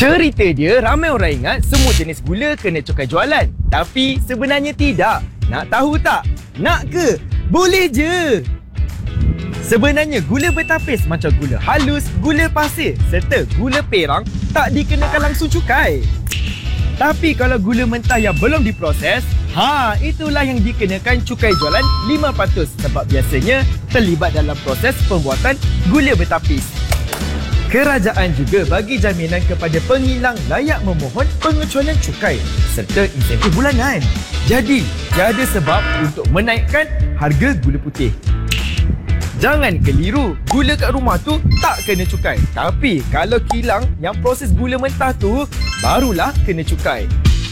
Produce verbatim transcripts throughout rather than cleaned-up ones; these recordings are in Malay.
Cerita dia ramai orang ingat semua jenis gula kena cukai jualan. Tapi sebenarnya tidak. Nak tahu tak? Nak ke? Boleh je! Sebenarnya gula bertapis macam gula halus, gula pasir serta gula perang tak dikenakan langsung cukai. Tapi kalau gula mentah yang belum diproses, ha, itulah yang dikenakan cukai jualan lima peratus sebab biasanya terlibat dalam proses pembuatan gula bertapis. Kerajaan juga bagi jaminan kepada pengilang layak memohon pengecualian cukai serta insentif bulanan. Jadi, tiada sebab untuk menaikkan harga gula putih. Jangan keliru, gula kat rumah tu tak kena cukai. Tapi kalau kilang yang proses gula mentah tu, barulah kena cukai.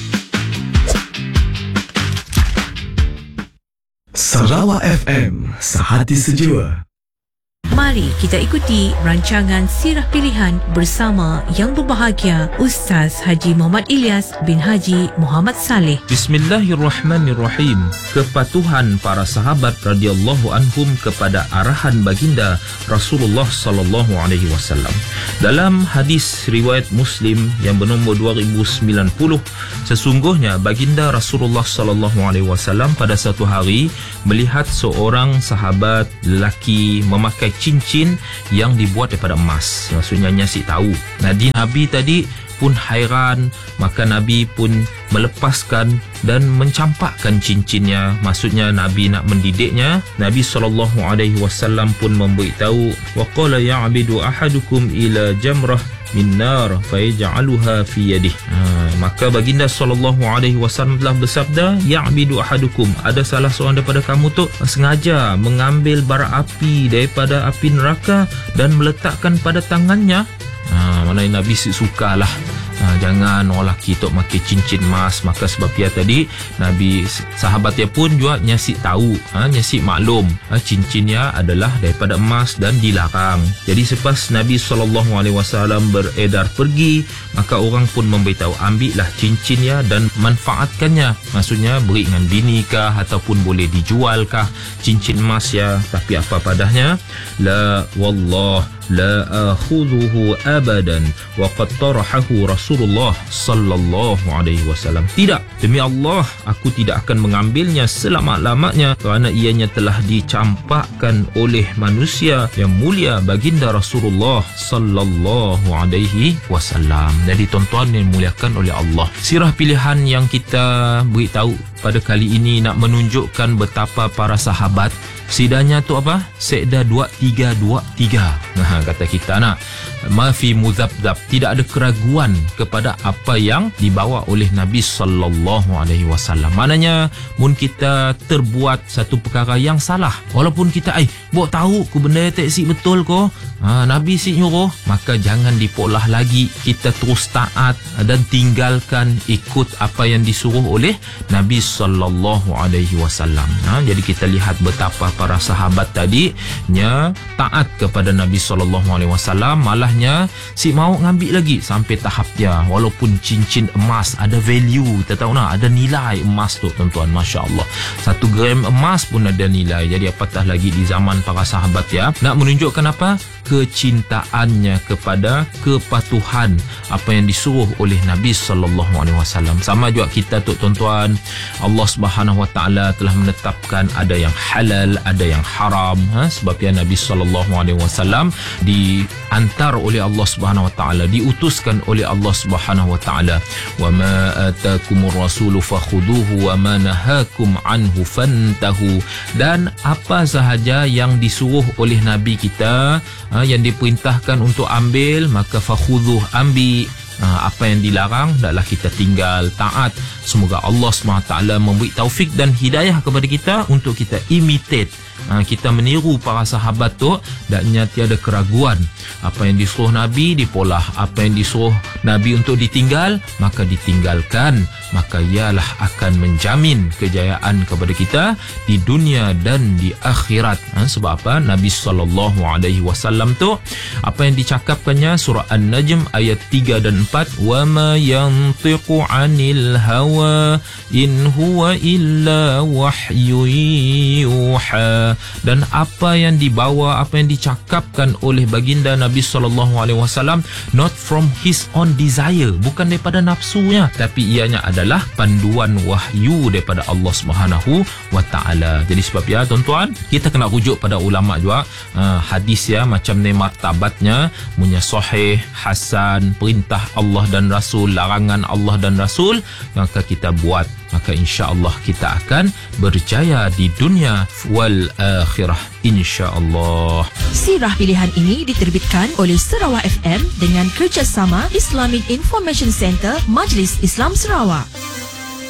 Sarawak F M, sehati sejiwa. Mari kita ikuti rancangan Sirah Pilihan bersama yang berbahagia Ustaz Haji Muhammad Ilyas bin Haji Muhammad Saleh. Bismillahirrahmanirrahim. Kepatuhan para sahabat radhiyallahu anhum kepada arahan baginda Rasulullah sallallahu alaihi wasallam. Dalam hadis riwayat Muslim yang bernombor dua ribu sembilan puluh, sesungguhnya baginda Rasulullah sallallahu alaihi wasallam pada satu hari melihat seorang sahabat lelaki memakai cincin yang dibuat daripada emas. Maksudnya nyasik tahu. Jadi Nabi tadi pun hairan, maka Nabi pun melepaskan dan mencampakkan cincinnya. Maksudnya Nabi nak mendidiknya. Nabi sallallahu alaihi wasallam pun memberitahu, wa qala ya'bidu ahadukum ila jamrah min nar fa yaj'aluha fi yadihi. Ha, maka baginda sallallahu alaihi wasallam telah bersabda, ya'bidu ahadukum, ada salah seorang daripada kamu tu sengaja mengambil bara api daripada api neraka dan meletakkan pada tangannya. Ha, mana Nabi sukalah. Ha, jangan orang lelaki tu pakai cincin emas. Maka sebab dia tadi Nabi sahabat dia pun juga nyasik tahu, ha, nyasik maklum, ha, cincinnya adalah daripada emas dan dilarang. Jadi selepas Nabi sallallahu alaihi wasallam beredar pergi, maka orang pun memberitahu, ambillah cincinnya dan manfaatkannya. Maksudnya beri dengan bini kah ataupun boleh dijual kah cincin emas ya. Tapi apa padahnya, la wallah la akhudhuhu abadan wa qad tarahahu Rasulullah sallallahu alaihi wasallam. Tidak, demi Allah aku tidak akan mengambilnya selama-lamanya kerana ianya telah dicampakkan oleh manusia yang mulia baginda Rasulullah sallallahu alaihi wasallam. Jadi tuan-tuan yang dimuliakan oleh Allah, sirah pilihan yang kita beritahu pada kali ini nak menunjukkan betapa para sahabat sidanya tu apa? Sekda dua tiga dua tiga. Nah, kata kita nak ma fi muzabzab, tidak ada keraguan kepada apa yang dibawa oleh Nabi sallallahu alaihi wasallam. Maknanya mun kita terbuat satu perkara yang salah, walaupun kita ai buat tahu ku benda tak sik betul ko, ha, Nabi sik nyuruh, maka jangan dipolah lagi, kita terus taat dan tinggalkan ikut apa yang disuruh oleh Nabi sallallahu alaihi wasallam. Ha, jadi kita lihat betapa para sahabat tadi nya taat kepada Nabi sallallahu alaihi wasallam, malahnya si mau ngambil lagi sampai tahap dia walaupun cincin emas ada value, kita tahu nak ada nilai emas tu tuan-tuan, masya-Allah. Satu gram emas pun ada nilai. Jadi apatah lagi di zaman para sahabat ya, nak menunjukkan apa? Kecintaannya kepada kepatuhan apa yang disuruh oleh Nabi sallallahu alaihi wasallam. Sama juga kita tu tuan-tuan, Allah Subhanahu wa taala telah menetapkan ada yang halal, ada yang haram, ha? Sebab ya Nabi sallallahu alaihi wasallam diantar oleh Allah Subhanahu wa taala, diutuskan oleh Allah Subhanahu wa taala, wa ma atakumur rasulu fakhuduhu wa ma nahakum anhu fantahu. Dan apa sahaja yang disuruh oleh Nabi kita, ha, yang diperintahkan untuk ambil, maka fakhudhuh, ambil. Ha, apa yang dilarang adalah kita tinggal, taat. Semoga Allah subhanahu wa taala memberi taufik dan hidayah kepada kita untuk kita imitate, ha, kita meniru para sahabat tu, dan tiada keraguan. Apa yang disuruh Nabi dipolah, apa yang disuruh Nabi untuk ditinggal maka ditinggalkan. Maka ialah akan menjamin kejayaan kepada kita di dunia dan di akhirat. Ha, sebab apa? Nabi sallallahu alaihi wasallam tu apa yang dicakapkannya, surah An-Najm ayat tiga dan empat, wa ma yantiqu 'anil hawa in huwa illa wahyun yuha. Taala, dan apa yang dibawa, apa yang dicakapkan oleh baginda Nabi sallallahu alaihi wasallam not from his own desire, bukan daripada nafsunya, tapi ianya adalah panduan wahyu daripada Allah Subhanahu wa taala. Jadi sebab ya tuan-tuan, kita kena rujuk pada ulama juga. Uh, hadis ya macam ni martabatnya, punya sahih, hasan, perintah Allah dan Rasul, larangan Allah dan Rasul, maka kita buat, maka insya-Allah kita akan berjaya di dunia wal akhirah insya-Allah. Sirah pilihan ini diterbitkan oleh Sarawak F M dengan kerjasama Islamic Information Center Majlis Islam Sarawak.